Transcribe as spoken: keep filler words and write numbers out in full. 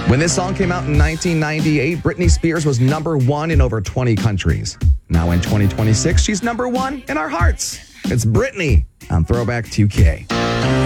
When this song came out in nineteen ninety-eight, Britney Spears was number one in over twenty countries. Now in twenty twenty-six, she's number one in our hearts. It's Britney on Throwback two K.